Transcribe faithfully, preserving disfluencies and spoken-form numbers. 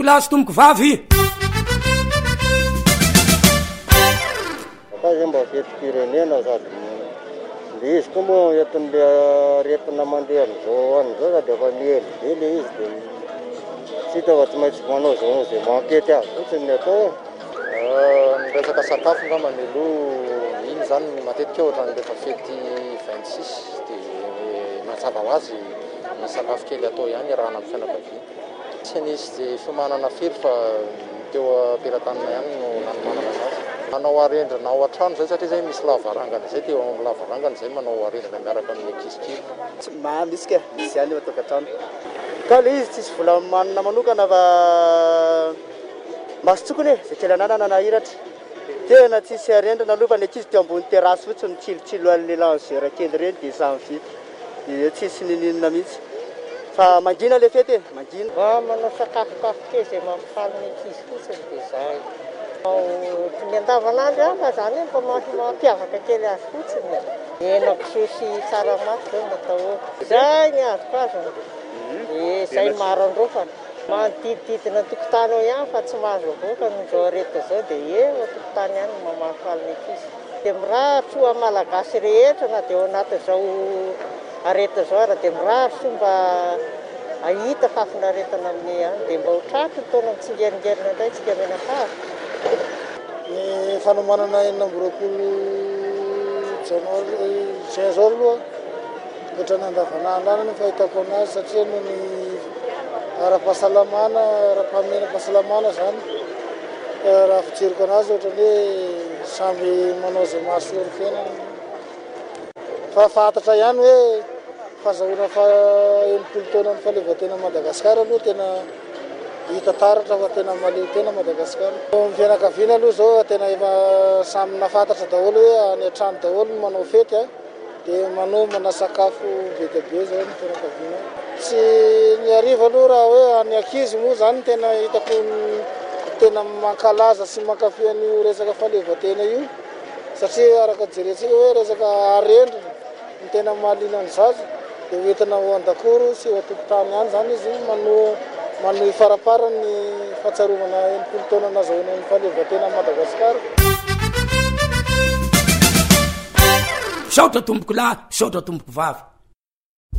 Plasy tomboko vavy akazy mba fetim-pirenena sady izy koa moa entin'le aretina mandeha am'izao an'izao sady efa miely be le izy dia tsy hita fa tsy maintsy manao zao zay mankety azy fotsiny ny atao. Ny resaka sakafo ngamba ny aloha iny zany matetika ohatran'ny rehefa fety vingt-six dia mazava ho azy ny sakafo kely atao ihany raha amin'ny fianakaviana. Tsy nisy izay fiomanana firy fa teo am-pelatanana ihany no nanomanana anazy. Manao arendrina ao an-trano zay satria zay misy lavarangana zay dia amin'ny lavarangana zay manao arendrina miaraka amin'ny ankizy. Tsy misy ka misy ihany ao tokantrano. Ka le izy tsisy vola manana manokana fa masotsokony zay kely ananana nahiratra. Tena tsisy arendrina aloha fa ny ankizy teo ambony terasy fotsiny tsilotsilo an'le langera kely reny dia samy vita. Dia tsisy nininona mihitsy. Fa mangina le fety e, mangina. Mba manao sakafokafo kely zay mampifaly ny ankizy fotsiny dia izay. Ny andavanandro aho fa zany mba mampiavaka kely azy fotsiny. Henakisoa sy tsaramaso zao natao. Izay ny azoko azy. Dia izay maro androfana. Manodidididina tokotany ao ihany fa tsy mahazo avoaka n'izao areta zao dia eo tokotany ihany no mampifaly ny ankizy. Dia mirahatra ho malagasy rehetra na dia ao anatin'izao areta zao ara dia mirahatra ho mba ahita fafinaretana amin'ny any dia mba ho tratry ny taona mitsingeringerina indray tsika menakavy. Ny fanomanana enina amby roapolo janoary juin zao aloha ohatra ny andavanandro any ny fahitako anazy satria noho ny ara-pahasalamana ara-pahamena-pahasalamana zany raha fijeriko anazy ohatra ny hoe samby manao zay mahasoa ny fiainana. Fa fantatra ihany hoe fahazahoana fa enimpolo taona ny fahaleovan-tena Madagasikara aloha tena hita taratra fa tena maleo tena Madagasikara. Ny fianakaviana aloha zao tena efa samy nafantatra daholo hoe any an-trano daholo no manao fety a dia manomana sakafo be dia be zao ny fianakaviana. Tsy ny hariva aloha raha hoe any ankizy moa zany tena hitako tena mankalaza sy mankafy an'io resaka fahaleovan-tena io satria araka jerentsika hoe resaka arendrina ny tena mahaliana ny zaza dia hoentina ho an-dakoro sy ho an-tokotany ihany zany izy manohy manohy farapara ny fahatsaromana enimpolo taona nazahoana ny fahaleovan-tena Madagasikara. Saotra tomboko lahy, saotra tomboko vavy.